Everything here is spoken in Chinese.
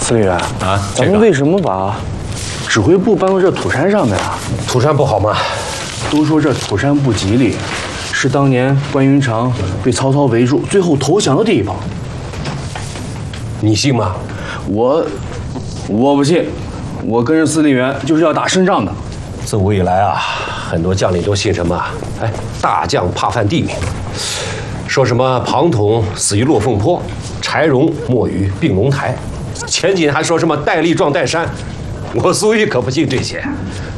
司令员啊，咱们为什么把指挥部搬到这土山上面啊？ 土山不好吗？ 都说这土山不吉利，是当年关云长被曹操围住，最后投降的地方。 你信吗？ 我不信，我跟着司令员就是要打胜仗的。 自古以来啊，很多将领都信什么？哎，大将怕犯地名，说什么庞统死于落凤坡，柴荣没于并龙台，前几年还说什么戴笠撞岱山。我苏玉可不信这些。